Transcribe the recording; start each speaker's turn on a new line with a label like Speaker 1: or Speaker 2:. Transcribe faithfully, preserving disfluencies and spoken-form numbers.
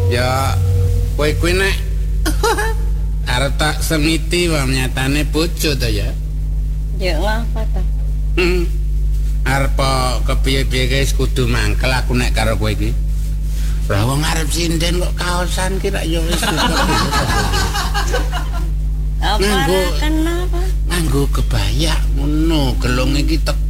Speaker 1: Ya kowe kuwi nek arep tak semiti wae nyatane bojo to ya.
Speaker 2: Ya ngapa ta?
Speaker 1: Hmm. Arep kepiye-piye guys kudu mangkel aku nek karo kowe iki. Lah wong arep sinden kok kaosan ki rak ya wis.
Speaker 2: Apa kenapa?
Speaker 1: Nganggo kebaya ngono, gelung iki